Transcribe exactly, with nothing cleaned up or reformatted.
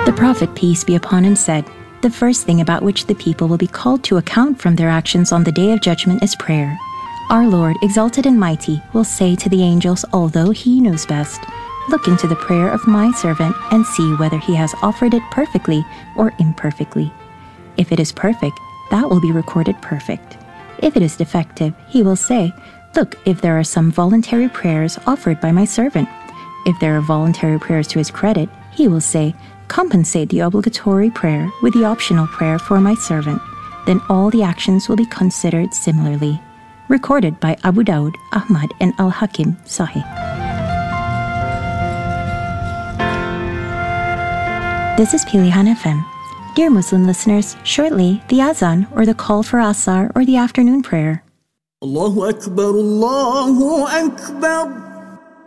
The Prophet, peace be upon him, said, "The first thing about which the people will be called to account from their actions on the Day of Judgment is prayer. Our Lord, exalted and mighty, will say to the angels, although he knows best, 'Look into the prayer of my servant and see whether he has offered it perfectly or imperfectly. If it is perfect, that will be recorded perfect. If it is defective, he will say, Look if there are some voluntary prayers offered by my servant. If there are voluntary prayers to his credit, he will say, Compensate the obligatory prayer with the optional prayer for my servant. Then all the actions will be considered similarly." Recorded by Abu Dawud, Ahmad, and Al-Hakim, Sahih. This is Pilihan F M. Dear Muslim listeners, shortly, the Azan, or the call for Asar, or the afternoon prayer. Allahu Akbar, Allahu Akbar.